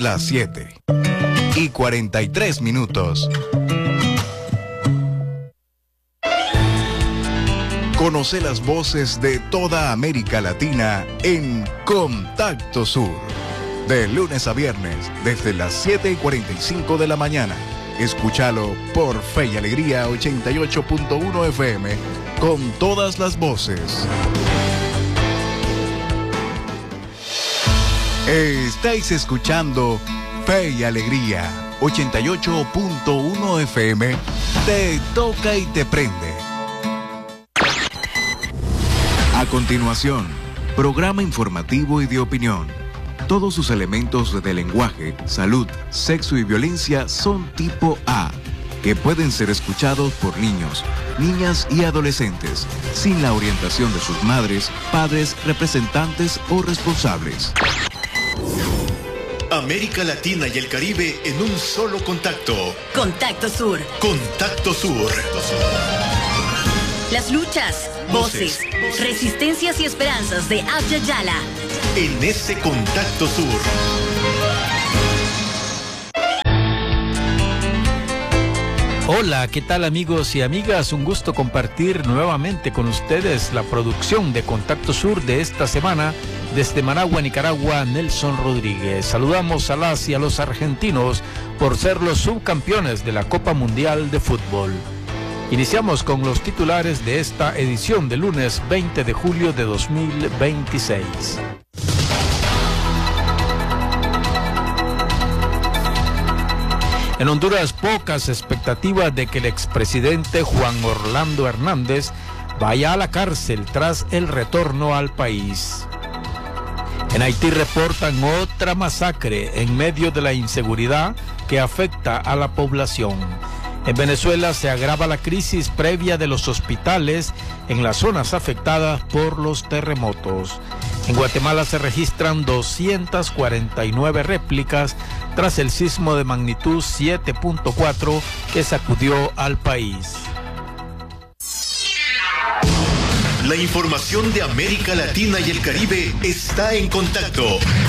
las 7:43. Conoce las voces de toda América Latina en Contacto Sur. De lunes a viernes, desde las 7:45 de la mañana. Escúchalo por Fe y Alegría 88.1 FM, con todas las voces. Estáis escuchando Fe y Alegría 88.1 FM. Te toca y te prende. A continuación, programa informativo y de opinión. Todos sus elementos de lenguaje, salud, sexo y violencia son tipo A, que pueden ser escuchados por niños, niñas y adolescentes, sin la orientación de sus madres, padres, representantes o responsables. América Latina y el Caribe en un solo contacto. Contacto Sur. Contacto Sur. Las luchas, voces, resistencias y esperanzas de Abya Yala. En ese Contacto Sur. Hola, ¿qué tal amigos y amigas? Un gusto compartir nuevamente con ustedes la producción de Contacto Sur de esta semana. Desde Managua, Nicaragua, Nelson Rodríguez. Saludamos a las y a los argentinos por ser los subcampeones de la Copa Mundial de Fútbol. Iniciamos con los titulares de esta edición de lunes 20 de julio de 2026. En Honduras, pocas expectativas de que el expresidente Juan Orlando Hernández vaya a la cárcel tras el retorno al país. En Haití reportan otra masacre en medio de la inseguridad que afecta a la población. En Venezuela se agrava la crisis previa de los hospitales en las zonas afectadas por los terremotos. En Guatemala se registran 249 réplicas tras el sismo de magnitud 7.4 que sacudió al país. La información de América Latina y el Caribe está en contacto.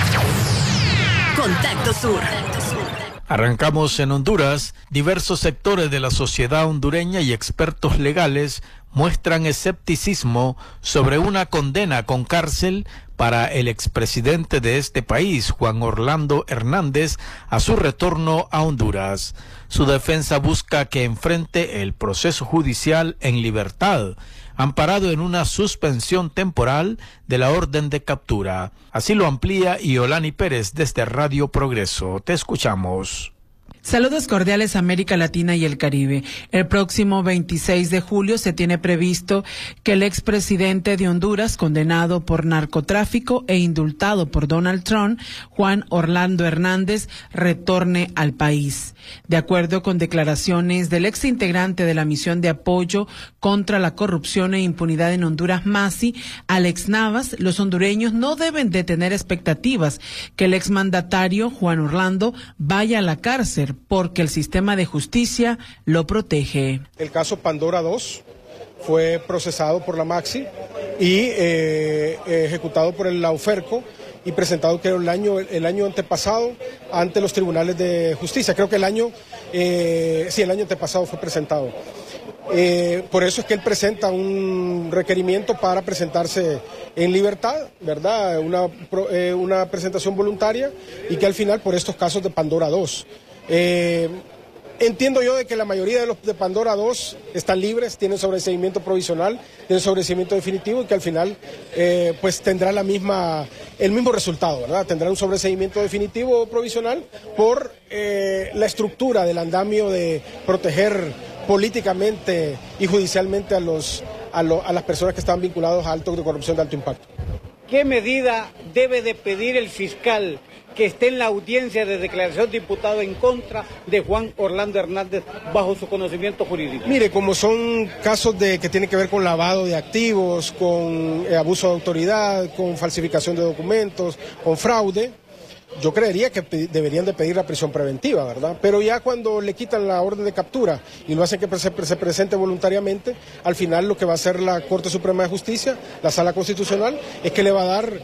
Contacto Sur. Arrancamos en Honduras. Diversos sectores de la sociedad hondureña y expertos legales muestran escepticismo sobre una condena con cárcel para el expresidente de este país, Juan Orlando Hernández, a su retorno a Honduras. Su defensa busca que enfrente el proceso judicial en libertad, amparado en una suspensión temporal de la orden de captura. Así lo amplía Iolani Pérez desde Radio Progreso. Te escuchamos. Saludos cordiales a América Latina y el Caribe. El próximo 26 de julio se tiene previsto que el expresidente de Honduras, condenado por narcotráfico e indultado por Donald Trump, Juan Orlando Hernández, retorne al país. De acuerdo con declaraciones del ex integrante de la misión de apoyo contra la corrupción e impunidad en Honduras, MASI, Alex Navas, los hondureños no deben de tener expectativas que el exmandatario Juan Orlando vaya a la cárcel, porque el sistema de justicia lo protege. El caso Pandora 2 fue procesado por la MAXI y ejecutado por el Lauferco y presentado creo el año antepasado ante los tribunales de justicia. Creo que el año antepasado fue presentado. Por eso es que él presenta un requerimiento para presentarse en libertad, ¿verdad? Una presentación voluntaria, y que al final por estos casos de Pandora 2. Entiendo yo de que la mayoría de los de Pandora 2 están libres, tienen sobreseimiento provisional, tienen sobreseimiento definitivo, y que al final pues tendrá el mismo resultado, ¿verdad? Tendrá un sobreseimiento definitivo o provisional por la estructura del andamio de proteger políticamente y judicialmente a las personas que están vinculadas a actos de corrupción de alto impacto. ¿Qué medida debe de pedir el fiscal que esté en la audiencia de declaración de imputado en contra de Juan Orlando Hernández bajo su conocimiento jurídico? Mire, como son casos que tienen que ver con lavado de activos, con abuso de autoridad, con falsificación de documentos, con fraude, yo creería que deberían de pedir la prisión preventiva, ¿verdad? Pero ya cuando le quitan la orden de captura y lo hacen que se presente voluntariamente, al final lo que va a hacer la Corte Suprema de Justicia, la Sala Constitucional, es que le va a dar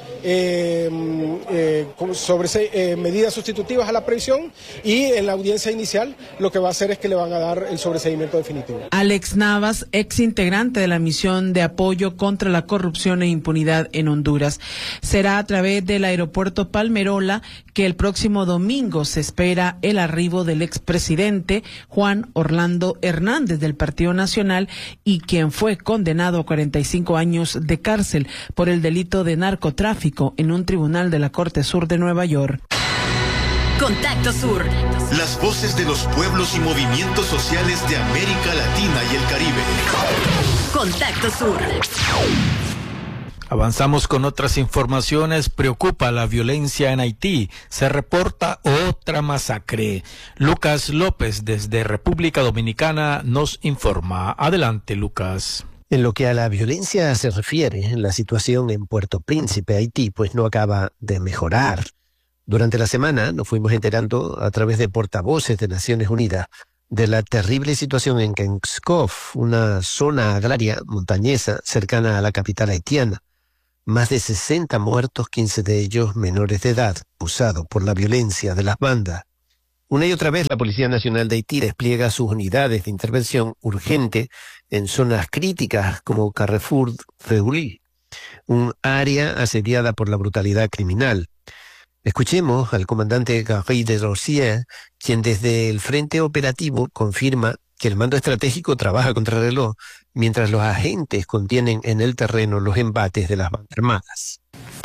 medidas sustitutivas a la prisión, y en la audiencia inicial lo que va a hacer es que le van a dar el sobreseimiento definitivo. Alex Navas, ex integrante de la misión de apoyo contra la corrupción e impunidad en Honduras. Será a través del aeropuerto Palmerola que el próximo domingo se espera el arribo del expresidente Juan Orlando Hernández del Partido Nacional, y quien fue condenado a 45 años de cárcel por el delito de narcotráfico en un tribunal de la Corte Sur de Nueva York. Contacto Sur. Las voces de los pueblos y movimientos sociales de América Latina y el Caribe. Contacto Sur. Avanzamos con otras informaciones. Preocupa la violencia en Haití. Se reporta otra masacre. Lucas López desde República Dominicana nos informa. Adelante, Lucas. En lo que a la violencia se refiere, la situación en Puerto Príncipe, Haití, pues no acaba de mejorar. Durante la semana nos fuimos enterando a través de portavoces de Naciones Unidas de la terrible situación en Kenskov, una zona agraria montañesa cercana a la capital haitiana. Más de 60 muertos, 15 de ellos menores de edad, acusados por la violencia de las bandas. Una y otra vez la Policía Nacional de Haití despliega sus unidades de intervención urgente en zonas críticas como Carrefour Feuilly, un área asediada por la brutalidad criminal. Escuchemos al comandante Gary de Rossier, quien desde el frente operativo confirma que el mando estratégico trabaja contra reloj, mientras los agentes contienen en el terreno los embates de las bandas armadas.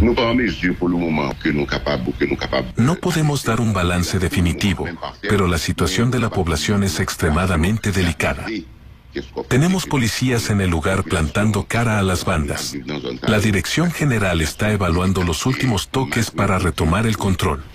No podemos dar un balance definitivo, pero la situación de la población es extremadamente delicada. Tenemos policías en el lugar plantando cara a las bandas. La Dirección General está evaluando los últimos toques para retomar el control.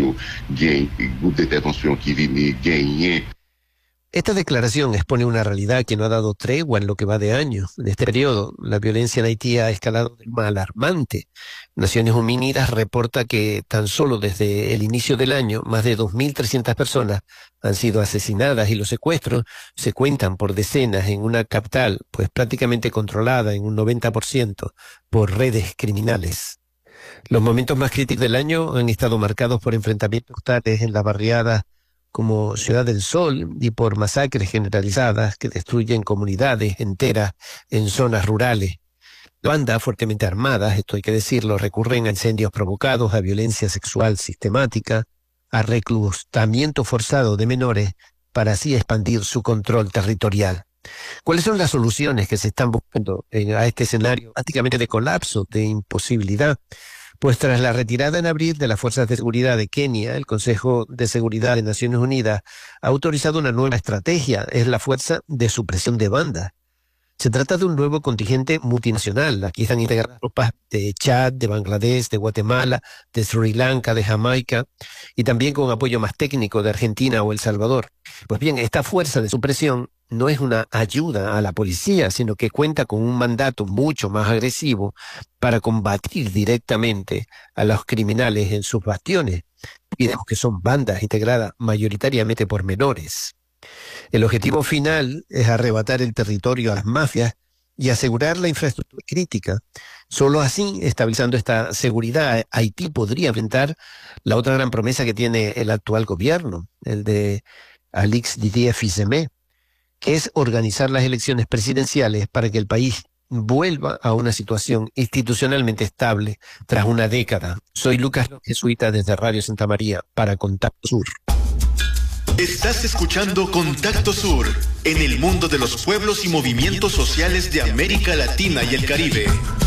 Esta declaración expone una realidad que no ha dado tregua en lo que va de año. En este periodo, la violencia en Haití ha escalado de forma alarmante. Naciones Unidas reporta que tan solo desde el inicio del año, más de 2.300 personas han sido asesinadas, y los secuestros se cuentan por decenas en una capital, pues prácticamente controlada en un 90% por redes criminales. Los momentos más críticos del año han estado marcados por enfrentamientos tales en la barriada como Ciudad del Sol y por masacres generalizadas que destruyen comunidades enteras en zonas rurales. Bandas fuertemente armadas, esto hay que decirlo, recurren a incendios provocados, a violencia sexual sistemática, a reclutamiento forzado de menores para así expandir su control territorial. ¿Cuáles son las soluciones que se están buscando a este escenario prácticamente de colapso, de imposibilidad? Pues tras la retirada en abril de las Fuerzas de Seguridad de Kenia, el Consejo de Seguridad de Naciones Unidas ha autorizado una nueva estrategia, es la Fuerza de Supresión de Bandas. Se trata de un nuevo contingente multinacional. Aquí están integradas tropas de Chad, de Bangladesh, de Guatemala, de Sri Lanka, de Jamaica, y también con apoyo más técnico de Argentina o El Salvador. Pues bien, esta fuerza de supresión no es una ayuda a la policía, sino que cuenta con un mandato mucho más agresivo para combatir directamente a los criminales en sus bastiones. Y vemos que son bandas integradas mayoritariamente por menores. El objetivo final es arrebatar el territorio a las mafias y asegurar la infraestructura crítica. Solo así, estabilizando esta seguridad, Haití podría enfrentar la otra gran promesa que tiene el actual gobierno, el de Alix Didier Fils-Aimé, que es organizar las elecciones presidenciales para que el país vuelva a una situación institucionalmente estable tras una década. Soy Lucas Jesuita desde Radio Santa María para Contacto Sur. Estás escuchando Contacto Sur, en el mundo de los pueblos y movimientos sociales de América Latina y el Caribe.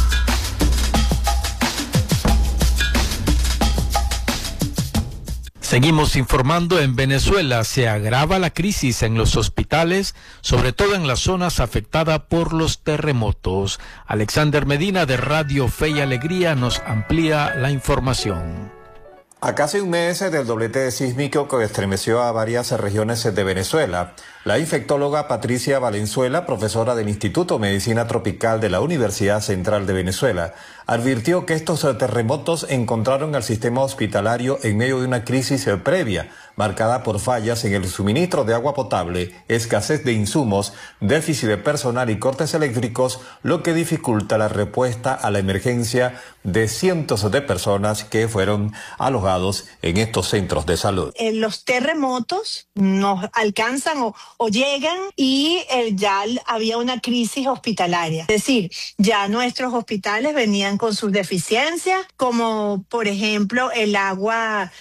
Seguimos informando. En Venezuela se agrava la crisis en los hospitales, sobre todo en las zonas afectadas por los terremotos. Alexander Medina de Radio Fe y Alegría nos amplía la información. A casi un mes del doblete sísmico que estremeció a varias regiones de Venezuela, la infectóloga Patricia Valenzuela, profesora del Instituto de Medicina Tropical de la Universidad Central de Venezuela, advirtió que estos terremotos encontraron al sistema hospitalario en medio de una crisis previa, marcada por fallas en el suministro de agua potable, escasez de insumos, déficit de personal y cortes eléctricos, lo que dificulta la respuesta a la emergencia de cientos de personas que fueron alojados en estos centros de salud. Los terremotos nos alcanzan o llegan y ya había una crisis hospitalaria. Es decir, ya nuestros hospitales venían con sus deficiencias, como por ejemplo el agua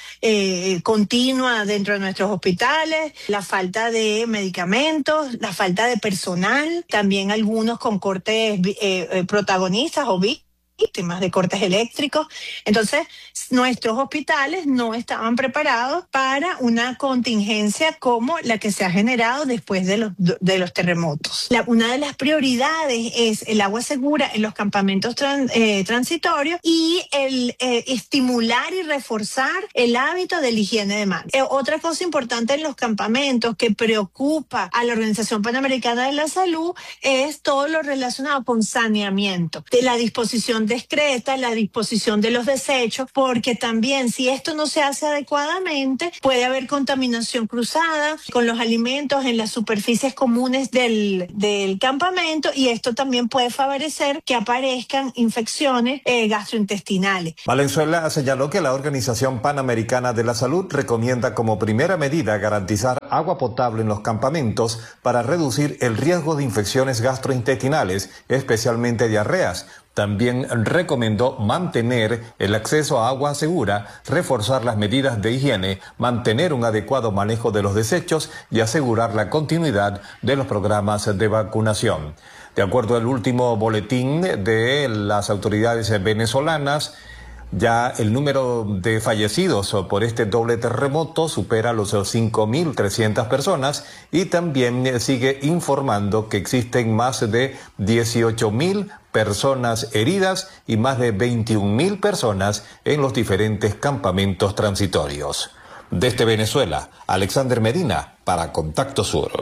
continua dentro de nuestros hospitales, la falta de medicamentos, la falta de personal, también algunos con cortes protagonistas o víctimas de cortes eléctricos. Entonces, nuestros hospitales no estaban preparados para una contingencia como la que se ha generado después de los terremotos. Una de las prioridades es el agua segura en los campamentos transitorios y el estimular y reforzar el hábito de la higiene de manos. Otra cosa importante en los campamentos que preocupa a la Organización Panamericana de la Salud es todo lo relacionado con saneamiento, de la disposición discreta, la disposición de los desechos, porque también si esto no se hace adecuadamente puede haber contaminación cruzada con los alimentos en las superficies comunes del campamento, y esto también puede favorecer que aparezcan infecciones gastrointestinales. Valenzuela señaló que la Organización Panamericana de la Salud recomienda como primera medida garantizar agua potable en los campamentos para reducir el riesgo de infecciones gastrointestinales, especialmente diarreas. También recomendó mantener el acceso a agua segura, reforzar las medidas de higiene, mantener un adecuado manejo de los desechos y asegurar la continuidad de los programas de vacunación. De acuerdo al último boletín de las autoridades venezolanas, ya el número de fallecidos por este doble terremoto supera los 5.300 personas y también sigue informando que existen más de 18.000 personas heridas y más de 21.000 personas en los diferentes campamentos transitorios. Desde Venezuela, Alexander Medina para Contacto Sur.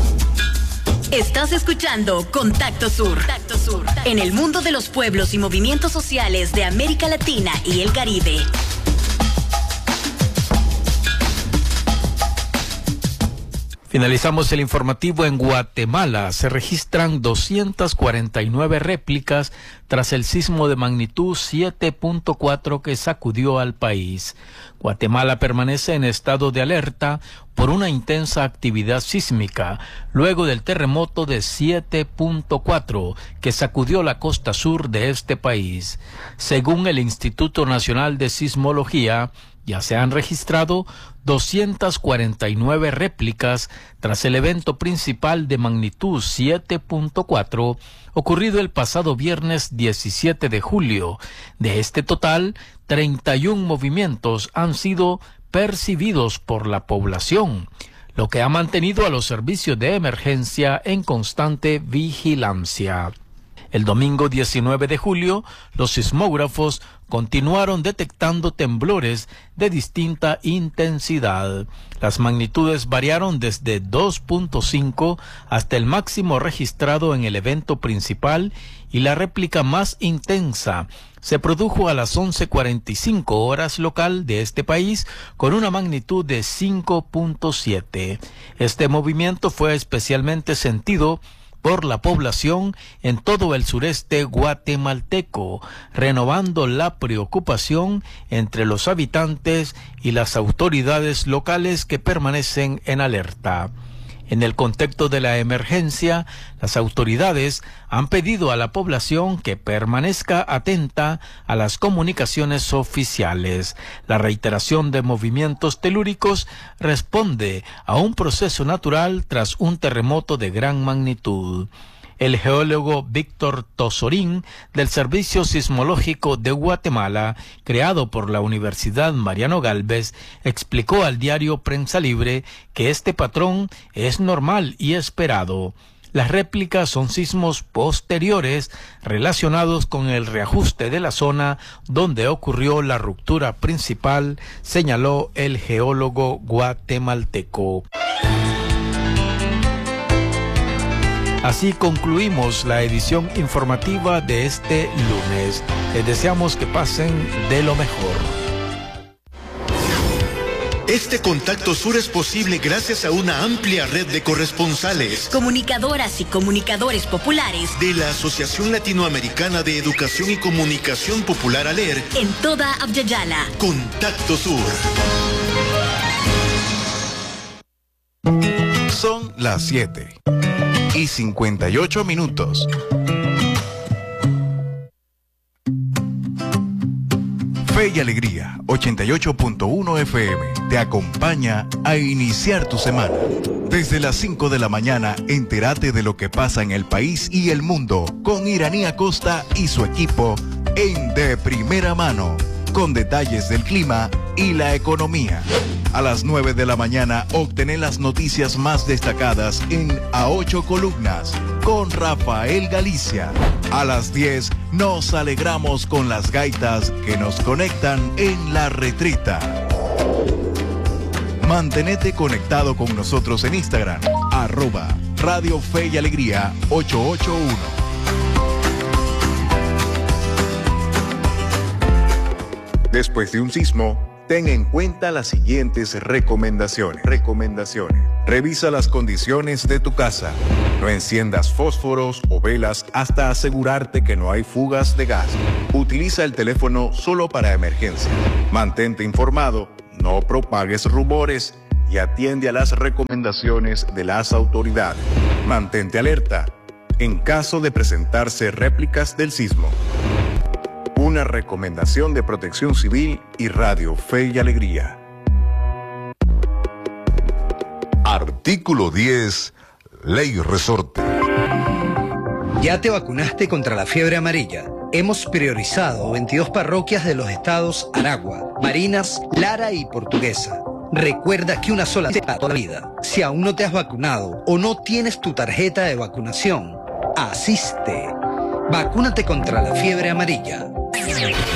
Estás escuchando Contacto Sur. Contacto Sur. En el mundo de los pueblos y movimientos sociales de América Latina y el Caribe. Finalizamos el informativo. En Guatemala se registran 249 réplicas tras el sismo de magnitud 7.4 que sacudió al país. Guatemala permanece en estado de alerta por una intensa actividad sísmica luego del terremoto de 7.4 que sacudió la costa sur de este país. Según el Instituto Nacional de Sismología, ya se han registrado 249 réplicas tras el evento principal de magnitud 7.4 ocurrido el pasado viernes 17 de julio. De este total, 31 movimientos han sido percibidos por la población, lo que ha mantenido a los servicios de emergencia en constante vigilancia. El domingo 19 de julio, los sismógrafos continuaron detectando temblores de distinta intensidad. Las magnitudes variaron desde 2.5 hasta el máximo registrado en el evento principal, y la réplica más intensa se produjo a las 11:45 horas local de este país con una magnitud de 5.7. Este movimiento fue especialmente sentido por la población en todo el sureste guatemalteco, renovando la preocupación entre los habitantes y las autoridades locales que permanecen en alerta. En el contexto de la emergencia, las autoridades han pedido a la población que permanezca atenta a las comunicaciones oficiales. La reiteración de movimientos telúricos responde a un proceso natural tras un terremoto de gran magnitud. El geólogo Víctor Tosorín, del Servicio Sismológico de Guatemala, creado por la Universidad Mariano Gálvez, explicó al diario Prensa Libre que este patrón es normal y esperado. Las réplicas son sismos posteriores relacionados con el reajuste de la zona donde ocurrió la ruptura principal, señaló el geólogo guatemalteco. Así concluimos la edición informativa de este lunes. Les deseamos que pasen de lo mejor. Este Contacto Sur es posible gracias a una amplia red de corresponsales, comunicadoras y comunicadores populares de la Asociación Latinoamericana de Educación y Comunicación Popular ALER en toda Abya-Yala. Contacto Sur. Son las 7:58. Fe y Alegría, 88.1 FM, te acompaña a iniciar tu semana. Desde las 5 de la mañana, entérate de lo que pasa en el país y el mundo con Iraní Acosta y su equipo en De Primera Mano, con detalles del clima y la economía. A las 9 de la mañana, obtener las noticias más destacadas en A 8 Columnas, con Rafael Galicia. A las 10, nos alegramos con las gaitas que nos conectan en La Retrita. Mantenete conectado con nosotros en Instagram, @Radio Fe y Alegría 881. Después de un sismo, ten en cuenta las siguientes recomendaciones. Revisa las condiciones de tu casa. No enciendas fósforos o velas hasta asegurarte que no hay fugas de gas. Utiliza el teléfono solo para emergencia. Mantente informado, no propagues rumores y atiende a las recomendaciones de las autoridades. Mantente alerta en caso de presentarse réplicas del sismo. Una recomendación de Protección Civil y Radio Fe y Alegría. Artículo 10, Ley Resorte. ¿Ya te vacunaste contra la fiebre amarilla? Hemos priorizado 22 parroquias de los estados Aragua, Barinas, Lara y Portuguesa. Recuerda que una sola te da toda la vida. Si aún no te has vacunado o no tienes tu tarjeta de vacunación, asiste. Vacúnate contra la fiebre amarilla.